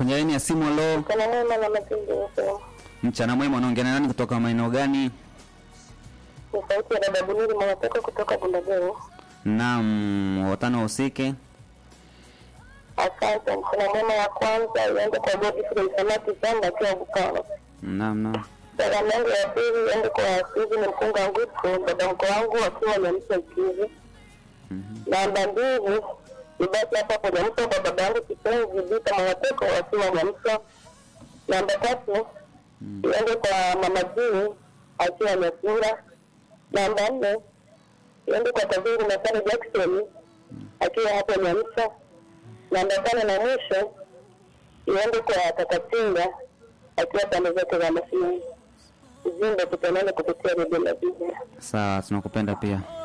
Kwenye laini ya simu, halo. Kana mwema na mapinduzi. Mchana mwema, unaongea na nani kutoka maeneo gani? Ni sauti ya dada Bunuri Mwateko kutoka Bundageni. Naam, watano usike. Asante. Mchana mwema ya kwanza iende kwa Bodi Frisamati Sanda kwa Bukana. Naam. Salamu yangu ya pili iende kwa Sizi ni Mkunga Ngutu, dada mko wangu wakiwa Nyamisa Ikizi. Namba 2 ibaki hapa kwa Nyamisa kwa baba yangu kipenzi Vita Mwateko wakiwa Nyamisa. Namba 3 iende kwa mama Jini akiwa Nyasura. Namba 4 iende kwa Kazungu Masani Jackson akiwa hapo Nyamisa. Namba 5 na mwisho iende kwa Takatinga akiwa pande zote za Masini. Zimbe kutanana kupitia redio la Biblia. Sawa, tunakupenda pia.